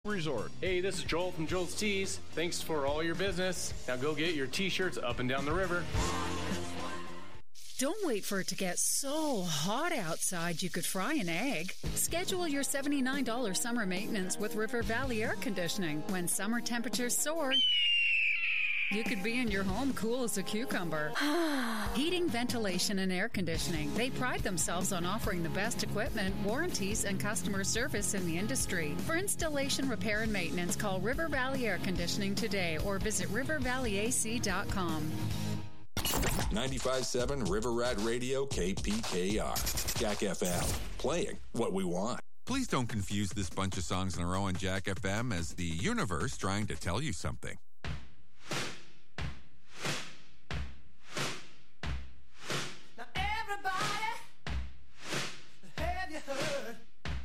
Resort. Hey, this is Joel from Joel's Tees. Thanks for all your business. Now go get your t-shirts up and down the river. Don't wait for it to get so hot outside you could fry an egg. Schedule your $79 summer maintenance with River Valley Air Conditioning. When summer temperatures soar, you could be in your home cool as a cucumber. Heating, ventilation, and air conditioning. They pride themselves on offering the best equipment, warranties, and customer service in the industry. For installation, repair, and maintenance, call River Valley Air Conditioning today or visit rivervalleyac.com. 95.7 River Rat Radio KPKR. Jack FM. Playing what we want. Please don't confuse this bunch of songs in a row on Jack FM as the universe trying to tell you something.